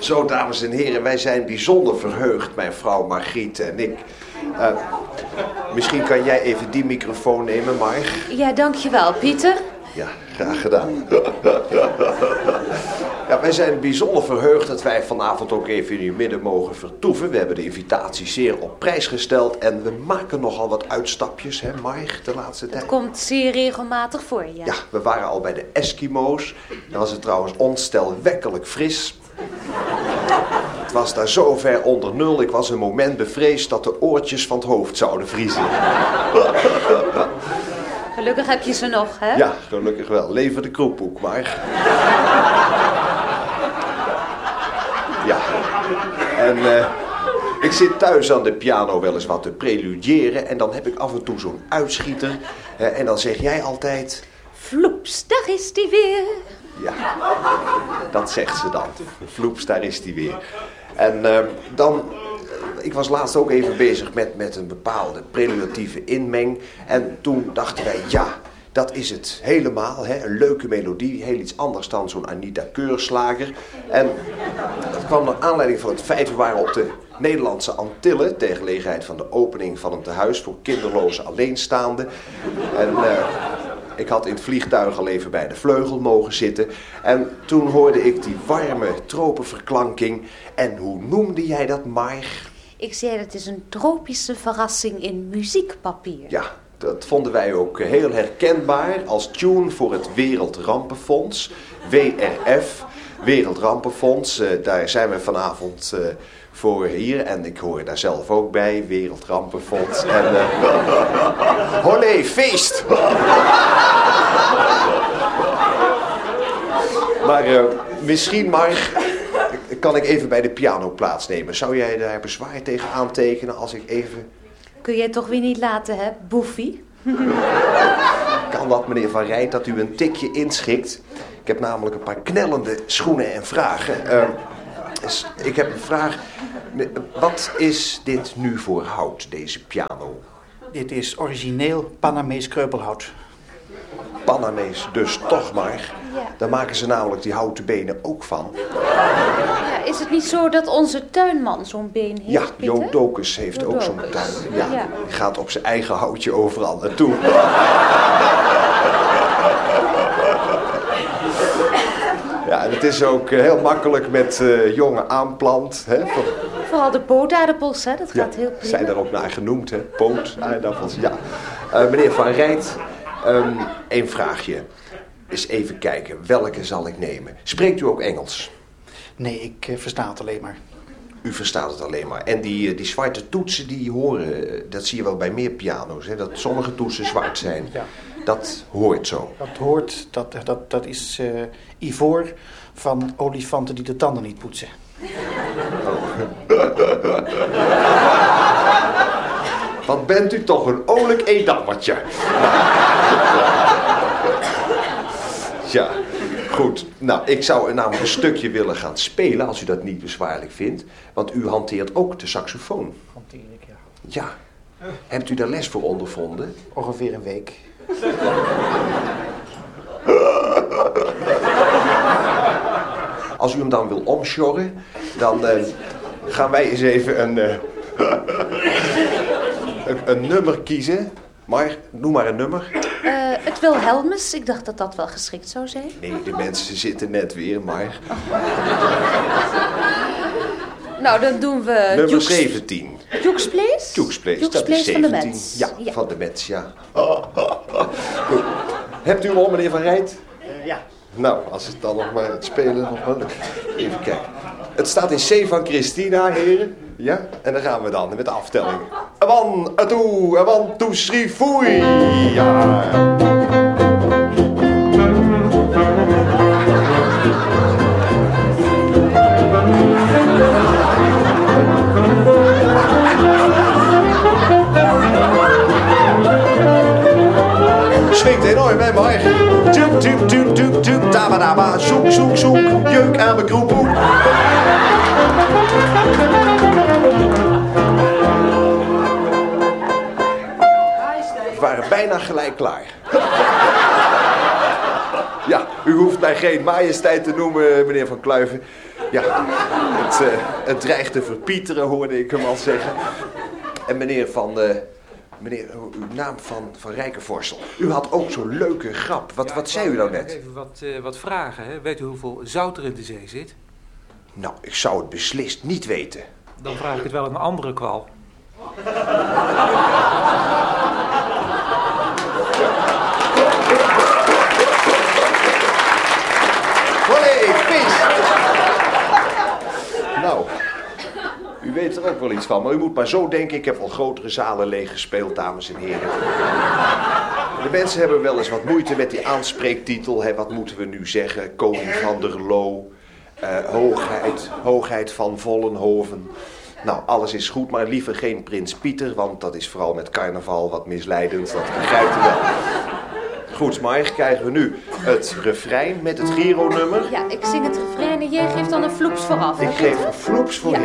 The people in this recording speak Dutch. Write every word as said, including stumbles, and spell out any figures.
Zo, dames en heren, wij zijn bijzonder verheugd, mijn vrouw Margriet en ik. Uh, misschien kan jij even die microfoon nemen, Marg? Ja, dankjewel, Pieter. Ja, graag gedaan. Ja, wij zijn bijzonder verheugd dat wij vanavond ook even in uw midden mogen vertoeven. We hebben de invitatie zeer op prijs gesteld en we maken nogal wat uitstapjes, hè, Marg, de laatste tijd. Het komt zeer regelmatig voor, ja. Ja, we waren al bij de Eskimo's. Daar was het trouwens onstelwekkelijk fris. Het was daar zo ver onder nul. Ik was een moment bevreesd dat de oortjes van het hoofd zouden vriezen. Gelukkig heb je ze nog, hè? Ja, gelukkig wel. Leven de kroephoek, maar. Ja. En uh, ik zit thuis aan de piano wel eens wat te preludiëren. En dan heb ik af en toe zo'n uitschieter. Uh, en dan zeg jij altijd... Vloeps, daar is die weer. Ja, dat zegt ze dan. Vloeps, daar is die weer. En uh, dan... Ik was laatst ook even bezig met, met een bepaalde preludatieve inmeng. En toen dachten wij, ja, dat is het helemaal. Hè? Een leuke melodie, heel iets anders dan zo'n Anita Keurslager. En dat kwam naar aanleiding van het feit, we waren op de Nederlandse Antillen... ter gelegenheid van de opening van een tehuis voor kinderloze alleenstaanden. En uh, ik had in het vliegtuig al even bij de vleugel mogen zitten. En toen hoorde ik die warme tropenverklanking. En hoe noemde jij dat, Marg? Ik zei, dat is een tropische verrassing in muziekpapier. Ja, dat vonden wij ook heel herkenbaar als tune voor het Wereldrampenfonds. W R F, Wereldrampenfonds. Uh, daar zijn we vanavond uh, voor hier. En ik hoor daar zelf ook bij, Wereldrampenfonds. En uh, Hollé, feest! Maar uh, misschien, Marg... kan ik even bij de piano plaatsnemen. Zou jij daar bezwaar tegen aantekenen als ik even... Kun jij toch weer niet laten, hè, boefie? Kan dat, meneer Van Rijt, dat u een tikje inschikt? Ik heb namelijk een paar knellende schoenen en vragen. Uh, dus ik heb een vraag. Wat is dit nu voor hout, deze piano? Dit is origineel Panamees kreupelhout. Panamees, dus toch maar. Ja. Daar maken ze namelijk die houten benen ook van. Ja, is het niet zo dat onze tuinman zo'n been heeft, Ja, Pieter? Jo Dokus heeft Jo ook zo'n Dokus. tuin. Ja, Ja. Die gaat op zijn eigen houtje overal naartoe. Ja, en het is ook heel makkelijk met uh, jonge aanplant. Hè, van... Vooral de pootaardappels, hè, dat Ja, gaat heel prima. zijn er ook naar genoemd, hè? Pootaardappels, ja. Uh, meneer Van Rijt, um, één vraagje. Eens even kijken, welke zal ik nemen? Spreekt u ook Engels? Nee, ik uh, versta het alleen maar. U verstaat het alleen maar. En die, die zwarte toetsen die horen, dat zie je wel bij meer piano's, hè? Dat sommige toetsen zwart zijn. Ja. Dat hoort zo. Dat hoort, dat, dat, dat is uh, ivoor van olifanten die de tanden niet poetsen. Wat bent u toch een olijk edammertje. Ja, goed. Nou, ik zou namelijk een stukje willen gaan spelen, als u dat niet bezwaarlijk vindt. Want u hanteert ook de saxofoon. Hanteer ik, ja. Ja. Hebt u daar les voor ondervonden? Ongeveer een week. Als u hem dan wil omsjorren, dan uh, gaan wij eens even een, uh, een, een nummer kiezen. Maar, noem maar een nummer. Uh, het Wilhelmus, ik dacht dat dat wel geschikt zou zijn. Nee, de mensen zitten net weer, maar... Nou, dan doen we... Nummer Jukes... zeventien. Jukes Place? Jukes Place, Jukes dat is Place van de zeventien. Mets. Ja, Ja. van de Mets, ja. Goed. Hebt u hem al, meneer Van Rijt? Uh, ja. Nou, als het dan nog maar het spelen nog maar... Even kijken. Het staat in C van Christina, heren. Ja? En dan gaan we dan met de aftelling. Een one, een two, een one, two, three, foei. Ja. Swingt enorm, hè, maar. Tuk, tuk, tuk, tuk, tuk, daba, daba, zoek, zoek, zoek, jeuk aan mijn kroepoe. We waren bijna gelijk klaar. Ja. U hoeft mij geen majesteit te noemen, meneer Van Kluiven. Ja, het, uh, het dreigt te verpieteren, hoorde ik hem al zeggen. En meneer Van... Uh, meneer, uw naam van, van Rijkenvorsel. U had ook zo'n leuke grap. Wat, Ja, wat zei u nou net? Even wat, uh, wat vragen. Hè? Weet u hoeveel zout er in de zee zit? Nou, ik zou het beslist niet weten. Dan vraag ik het wel aan een andere kwal. Olé, vis! Nou, u weet er ook wel iets van, maar u moet maar zo denken. Ik heb al grotere zalen leeg gespeeld, dames en heren. De mensen hebben wel eens wat moeite met die aanspreektitel. Hè. Wat moeten we nu zeggen? Koning van der Loo, uh, hoogheid, hoogheid van Vollenhoven. Nou, alles is goed, maar liever geen prins Pieter, want dat is vooral met carnaval wat misleidend. Dat begrijpt u wel. Goed, Marg, krijgen we nu het refrein met het Giro-nummer. Ja, ik zing het refrein en jij geeft dan een floeps vooraf. Ik geef een floeps voor